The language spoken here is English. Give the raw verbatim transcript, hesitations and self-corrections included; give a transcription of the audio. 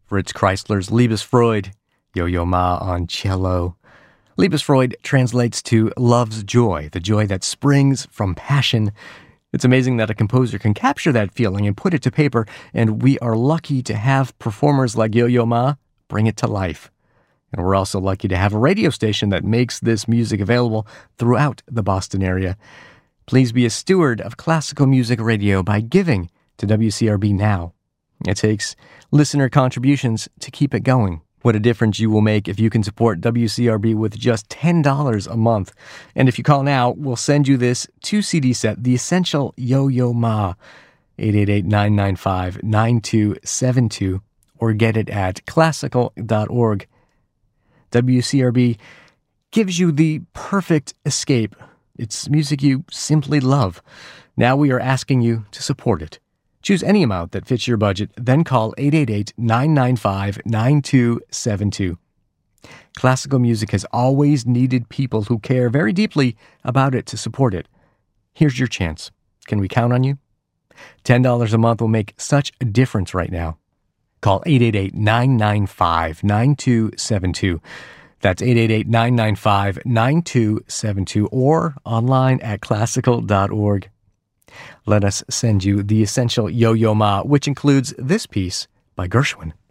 Fritz Kreisler's Liebesfreude, Yo-Yo Ma on cello. Liebesfreude translates to love's joy, the joy that springs from passion. It's amazing that a composer can capture that feeling and put it to paper, and we are lucky to have performers like Yo-Yo Ma bring it to life. And we're also lucky to have a radio station that makes this music available throughout the Boston area. Please be a steward of classical music radio by giving to W C R B now. It takes listener contributions to keep it going. What a difference you will make if you can support W C R B with just ten dollars a month. And if you call now, we'll send you this two-C D set, The Essential Yo-Yo Ma, eight eight eight, nine nine five, nine two seven two, or get it at classical dot org. W C R B gives you the perfect escape. It's music you simply love. Now we are asking you to support it. Choose any amount that fits your budget, then call eight eight eight, nine nine five, nine two seven two. Classical music has always needed people who care very deeply about it to support it. Here's your chance. Can we count on you? ten dollars a month will make such a difference right now. Call eight eight eight, nine nine five, nine two seven two. That's eight eight eight, nine nine five, nine two seven two, or online at classical dot org. Let us send you The Essential Yo-Yo Ma, which includes this piece by Gershwin.